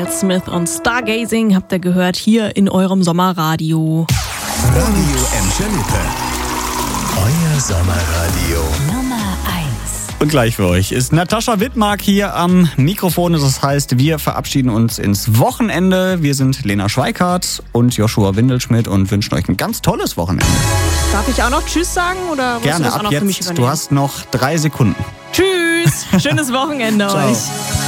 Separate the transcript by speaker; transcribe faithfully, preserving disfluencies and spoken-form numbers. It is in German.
Speaker 1: Daniel Smith und Stargazing habt ihr gehört hier in eurem Sommerradio.
Speaker 2: Radio Emscher-Lippe. Euer Sommerradio.
Speaker 3: Nummer eins.
Speaker 4: Und gleich für euch ist Natascha Wittmark hier am Mikrofon. Das heißt, wir verabschieden uns ins Wochenende. Wir sind Lena Schweikart und Joshua Windelschmidt und wünschen euch ein ganz tolles Wochenende.
Speaker 1: Darf ich auch noch Tschüss sagen oder musst
Speaker 4: Gerne,
Speaker 1: du das auch
Speaker 4: ab
Speaker 1: noch für mich
Speaker 4: jetzt.
Speaker 1: übernehmen?
Speaker 4: Du hast noch drei Sekunden.
Speaker 1: Tschüss, schönes Wochenende
Speaker 4: Ciao.
Speaker 1: euch.